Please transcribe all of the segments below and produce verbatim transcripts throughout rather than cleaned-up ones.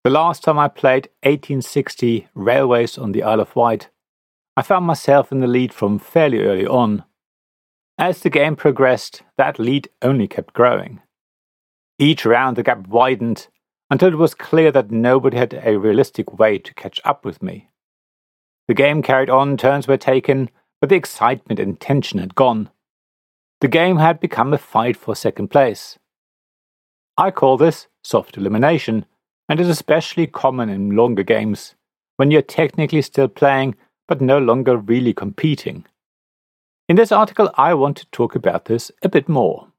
The last time I played eighteen sixty Railways on the Isle of Wight, I found myself in the lead from fairly early on. As the game progressed, that lead only kept growing. Each round the gap widened until it was clear that nobody had a realistic way to catch up with me. The game carried on, turns were taken, but the excitement and tension had gone. The game had become a fight for second place. I call this soft elimination, and is especially common in longer games, when you're technically still playing but no longer really competing. In this article I want to talk about this a bit more.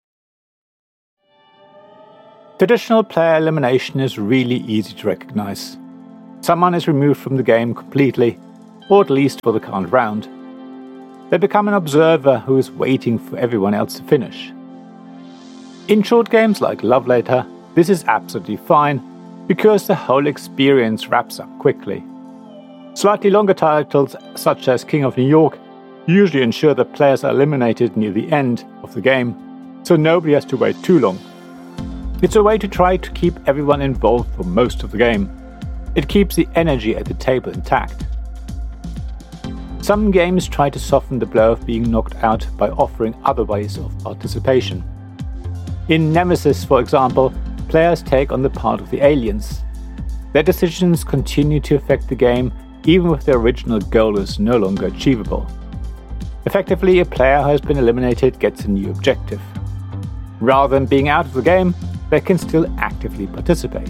Traditional player elimination is really easy to recognize. Someone is removed from the game completely, or at least for the current round. They become an observer who is waiting for everyone else to finish. In short games like Love Letter, this is absolutely fine, because the whole experience wraps up quickly. Slightly longer titles, such as King of New York, usually ensure that players are eliminated near the end of the game, so nobody has to wait too long. It's a way to try to keep everyone involved for most of the game. It keeps the energy at the table intact. Some games try to soften the blow of being knocked out by offering other ways of participation. In Nemesis, for example, players take on the part of the aliens. Their decisions continue to affect the game even if the original goal is no longer achievable. Effectively, a player who has been eliminated gets a new objective. Rather than being out of the game, they can still actively participate.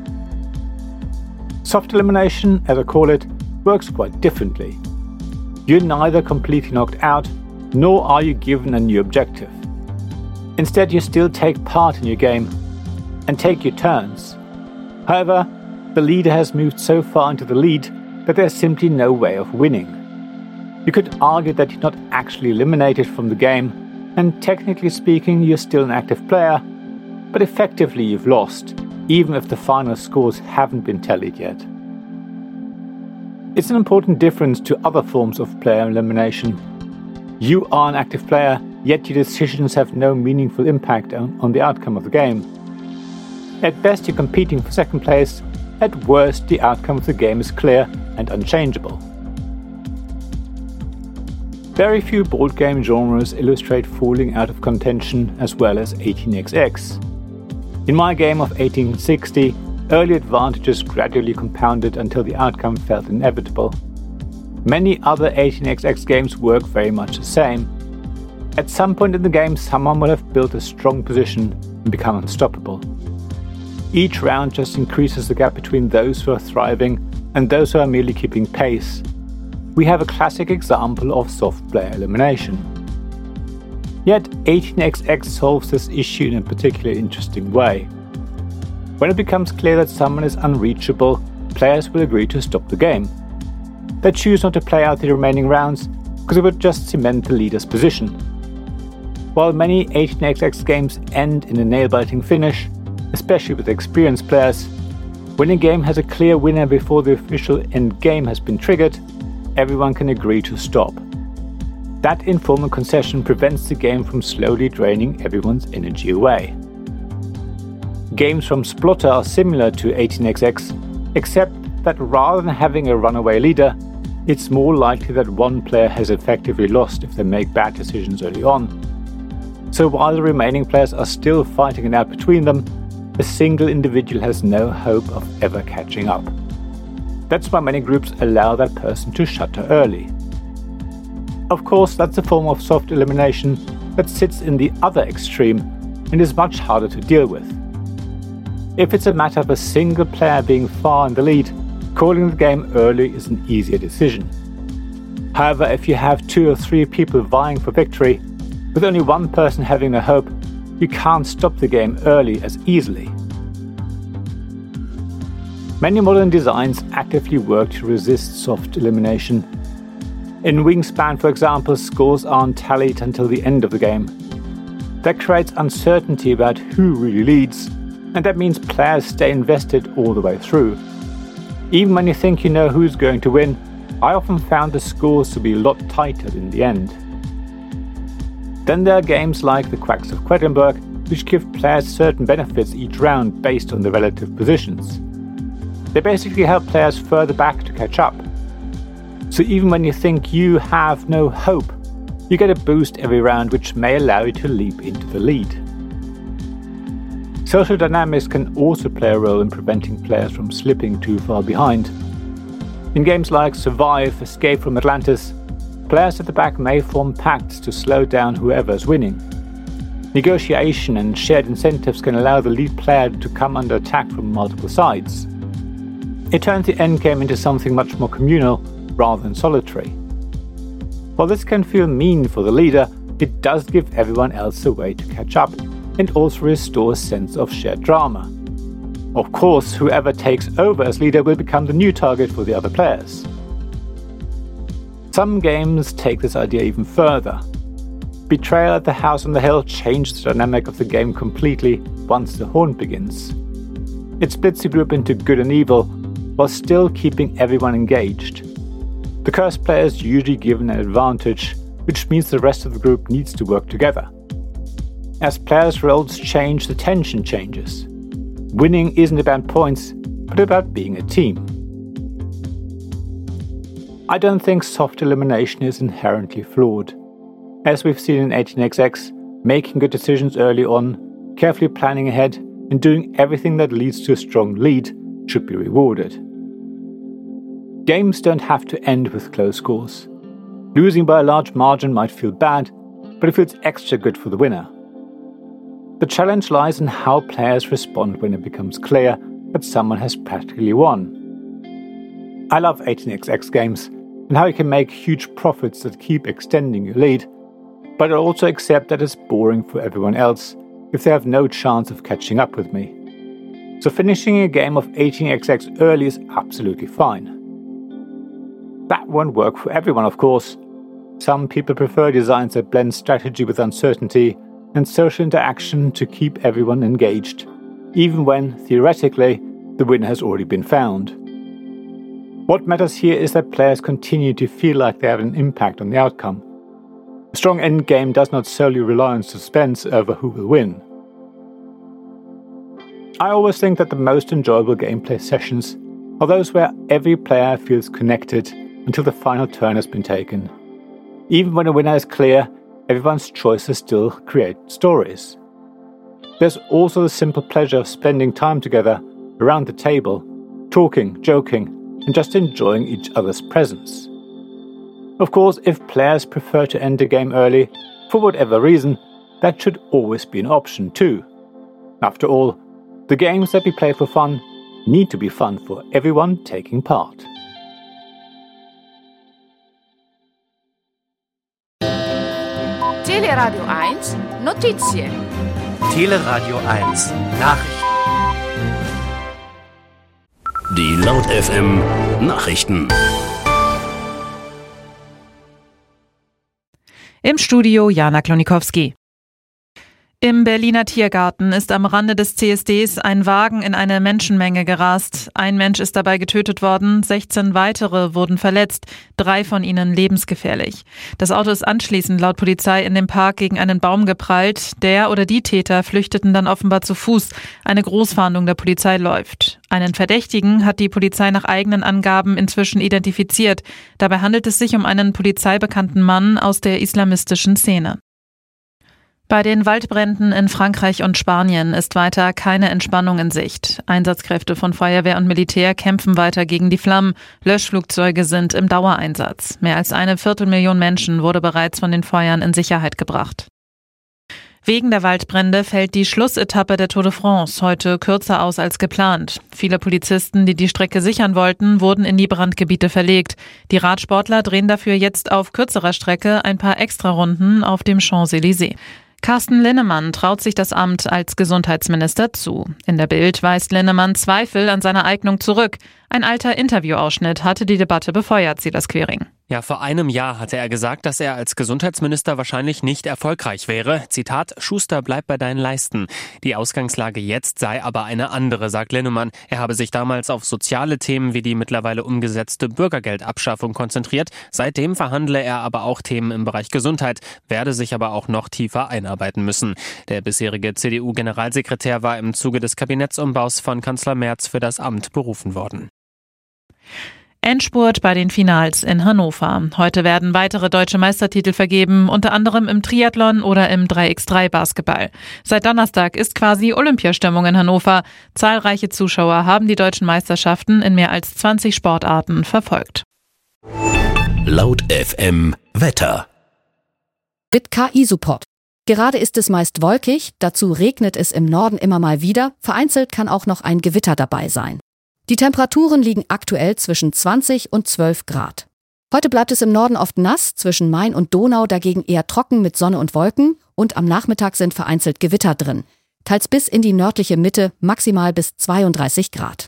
Soft elimination, as I call it, works quite differently. You're neither completely knocked out, nor are you given a new objective. Instead, you still take part in your game and take your turns. However, the leader has moved so far into the lead that there's simply no way of winning. You could argue that you're not actually eliminated from the game, and technically speaking you're still an active player, but effectively you've lost, even if the final scores haven't been tallied yet. It's an important difference to other forms of player elimination. You are an active player, yet your decisions have no meaningful impact on, on the outcome of the game. At best you're competing for second place, at worst the outcome of the game is clear and unchangeable. Very few board game genres illustrate falling out of contention as well as eighteen X X. In my game of eighteen sixty, early advantages gradually compounded until the outcome felt inevitable. Many other eighteen X X games work very much the same. At some point in the game, someone will have built a strong position and become unstoppable. Each round just increases the gap between those who are thriving and those who are merely keeping pace. We have a classic example of soft player elimination. Yet eighteen X X solves this issue in a particularly interesting way. When it becomes clear that someone is unreachable, players will agree to stop the game. They choose not to play out the remaining rounds because it would just cement the leader's position. While many eighteen X X games end in a nail-biting finish, especially with experienced players, when a game has a clear winner before the official end game has been triggered, everyone can agree to stop. That informal concession prevents the game from slowly draining everyone's energy away. Games from Splotter are similar to eighteen X X, except that rather than having a runaway leader, it's more likely that one player has effectively lost if they make bad decisions early on. So while the remaining players are still fighting it out between them, a single individual has no hope of ever catching up. That's why many groups allow that person to shutter early. Of course, that's a form of soft elimination that sits in the other extreme and is much harder to deal with. If it's a matter of a single player being far in the lead, calling the game early is an easier decision. However, if you have two or three people vying for victory, with only one person having a hope, you can't stop the game early as easily. Many modern designs actively work to resist soft elimination. In Wingspan, for example, scores aren't tallied until the end of the game. That creates uncertainty about who really leads, and that means players stay invested all the way through. Even when you think you know who's going to win, I often found the scores to be a lot tighter in the end. Then there are games like the Quacks of Quedlinburg, which give players certain benefits each round based on their relative positions. They basically help players further back to catch up. So even when you think you have no hope, you get a boost every round which may allow you to leap into the lead. Social dynamics can also play a role in preventing players from slipping too far behind. In games like Survive, Escape from Atlantis, players at the back may form pacts to slow down whoever is winning. Negotiation and shared incentives can allow the lead player to come under attack from multiple sides. It turns the endgame into something much more communal rather than solitary. While this can feel mean for the leader, it does give everyone else a way to catch up and also restore a sense of shared drama. Of course, whoever takes over as leader will become the new target for the other players. Some games take this idea even further. Betrayal at the House on the Hill changed the dynamic of the game completely once the haunt begins. It splits the group into good and evil, while still keeping everyone engaged. The cursed player is usually given an advantage, which means the rest of the group needs to work together. As players' roles change, the tension changes. Winning isn't about points, but about being a team. I don't think soft elimination is inherently flawed. As we've seen in eighteen X X, making good decisions early on, carefully planning ahead, and doing everything that leads to a strong lead should be rewarded. Games don't have to end with close scores. Losing by a large margin might feel bad, but it feels extra good for the winner. The challenge lies in how players respond when it becomes clear that someone has practically won. I love eighteen X X games and how you can make huge profits that keep extending your lead, but I also accept that it's boring for everyone else if they have no chance of catching up with me. So finishing a game of eighteen X X early is absolutely fine. That won't work for everyone, of course. Some people prefer designs that blend strategy with uncertainty and social interaction to keep everyone engaged, even when, theoretically, the winner has already been found. What matters here is that players continue to feel like they have an impact on the outcome. A strong endgame does not solely rely on suspense over who will win. I always think that the most enjoyable gameplay sessions are those where every player feels connected until the final turn has been taken. Even when a winner is clear, everyone's choices still create stories. There's also the simple pleasure of spending time together around the table, talking, joking, and just enjoying each other's presence. Of course, if players prefer to end the game early, for whatever reason, that should always be an option too. After all, the games that we play for fun need to be fun for everyone taking part. Teleradio eins Notizie. Teleradio eins Nachrichten. Die Laut F M Nachrichten. Im Studio Jana Klonikowski. Im Berliner Tiergarten ist am Rande des C S Ds ein Wagen in eine Menschenmenge gerast. Ein Mensch ist dabei getötet worden, sechzehn weitere wurden verletzt, drei von ihnen lebensgefährlich. Das Auto ist anschließend laut Polizei in dem Park gegen einen Baum geprallt. Der oder die Täter flüchteten dann offenbar zu Fuß. Eine Großfahndung der Polizei läuft. Einen Verdächtigen hat die Polizei nach eigenen Angaben inzwischen identifiziert. Dabei handelt es sich um einen polizeibekannten Mann aus der islamistischen Szene. Bei den Waldbränden in Frankreich und Spanien ist weiter keine Entspannung in Sicht. Einsatzkräfte von Feuerwehr und Militär kämpfen weiter gegen die Flammen. Löschflugzeuge sind im Dauereinsatz. Mehr als eine Viertelmillion Menschen wurde bereits von den Feuern in Sicherheit gebracht. Wegen der Waldbrände fällt die Schlussetappe der Tour de France heute kürzer aus als geplant. Viele Polizisten, die die Strecke sichern wollten, wurden in die Brandgebiete verlegt. Die Radsportler drehen dafür jetzt auf kürzerer Strecke ein paar Extrarunden auf dem Champs-Élysées. Carsten Linnemann traut sich das Amt als Gesundheitsminister zu. In der Bild weist Linnemann Zweifel an seiner Eignung zurück. Ein alter Interviewausschnitt hatte die Debatte befeuert, Silas Quering. Ja, vor einem Jahr hatte er gesagt, dass er als Gesundheitsminister wahrscheinlich nicht erfolgreich wäre. Zitat, Schuster, bleib bei deinen Leisten. Die Ausgangslage jetzt sei aber eine andere, sagt Linnemann. Er habe sich damals auf soziale Themen wie die mittlerweile umgesetzte Bürgergeldabschaffung konzentriert. Seitdem verhandle er aber auch Themen im Bereich Gesundheit, werde sich aber auch noch tiefer einarbeiten müssen. Der bisherige C D U-Generalsekretär war im Zuge des Kabinettsumbaus von Kanzler Merz für das Amt berufen worden. Endspurt bei den Finals in Hannover. Heute werden weitere deutsche Meistertitel vergeben, unter anderem im Triathlon oder im drei gegen drei Basketball. Seit Donnerstag ist quasi Olympiastimmung in Hannover. Zahlreiche Zuschauer haben die deutschen Meisterschaften in mehr als zwanzig Sportarten verfolgt. Laut F M Wetter. Mit K I-Support. Gerade ist es meist wolkig, dazu regnet es im Norden immer mal wieder, vereinzelt kann auch noch ein Gewitter dabei sein. Die Temperaturen liegen aktuell zwischen zwanzig und zwölf Grad. Heute bleibt es im Norden oft nass, zwischen Main und Donau dagegen eher trocken mit Sonne und Wolken und am Nachmittag sind vereinzelt Gewitter drin. Teils bis in die nördliche Mitte, maximal bis zweiunddreißig Grad.